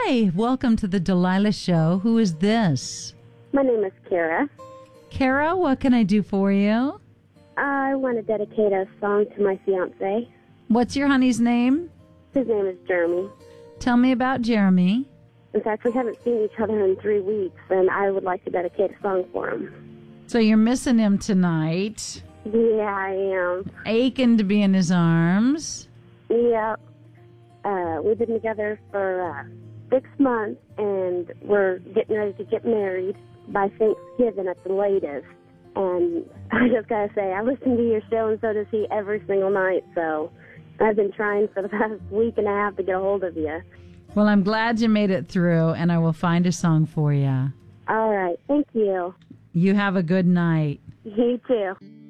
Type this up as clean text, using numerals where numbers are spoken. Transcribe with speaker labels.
Speaker 1: Hi, welcome to the Delilah Show. Who is this?
Speaker 2: My name is Kara.
Speaker 1: Kara, what can I do for you?
Speaker 2: I want to dedicate a song to my fiancé.
Speaker 1: What's your honey's name?
Speaker 2: His name is Jeremy.
Speaker 1: Tell me about Jeremy.
Speaker 2: In fact, we haven't seen each other in 3 weeks, and I would like to dedicate a song for him.
Speaker 1: So you're missing him tonight.
Speaker 2: Yeah, I am.
Speaker 1: Aching to be in his arms.
Speaker 2: Yep. We've been together for 6 months, and we're getting ready to get married by Thanksgiving at the latest. And I just got to say, I listen to your show, and so does he every single night. So I've been trying for the past week and a half to get a hold of you.
Speaker 1: Well, I'm glad you made it through, and I will find a song for you.
Speaker 2: All right. Thank you.
Speaker 1: You have a good night.
Speaker 2: You too.